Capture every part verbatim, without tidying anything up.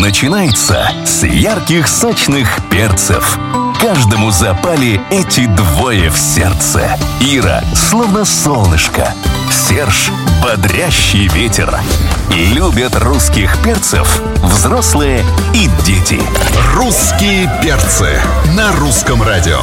начинается с ярких сочных перцев. Каждому запали эти двое в сердце. Ира, словно солнышко. Серж, бодрящий ветер. Любят русских перцев взрослые и дети. Русские перцы на русском радио.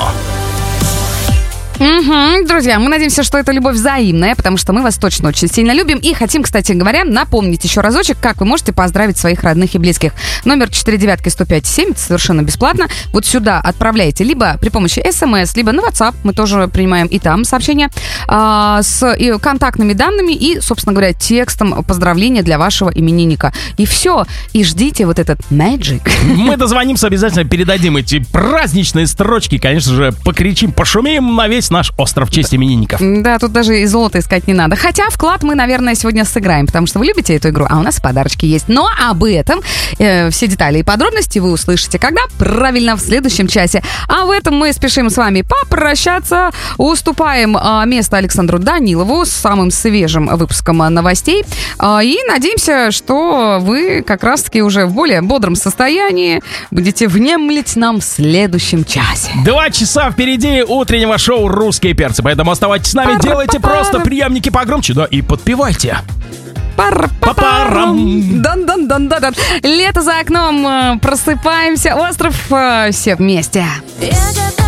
Угу, друзья, мы надеемся, что эта любовь взаимная, потому что мы вас точно очень сильно любим. И хотим, кстати говоря, напомнить еще разочек, как вы можете поздравить своих родных и близких. Номер четыре девятки сто пять семь, это совершенно бесплатно. Вот сюда отправляйте либо при помощи смс, либо на WhatsApp. Мы тоже принимаем и там сообщения а, с и контактными данными и, собственно говоря, текстом поздравления для вашего именинника. И все. И ждите вот этот magic. Мы дозвонимся, обязательно передадим эти праздничные строчки. Конечно же, покричим, пошумим на весь наш остров в честь именинников. Да, тут даже и золото искать не надо. Хотя вклад мы, наверное, сегодня сыграем, потому что вы любите эту игру, а у нас подарочки есть. Но об этом э, все детали и подробности вы услышите, когда? Правильно, в следующем часе. А в этом мы спешим с вами попрощаться. Уступаем э, место Александру Данилову с самым свежим выпуском новостей. Э, и надеемся, что вы как раз-таки уже в более бодром состоянии будете внемлить нам в следующем часе. Два часа впереди утреннего шоу «Русские перцы», поэтому оставайтесь с нами, делайте просто приемники погромче, да, и подпевайте. Пар-па-парам. Дан-дан-дан-дан. Лето за окном, просыпаемся, остров, все вместе.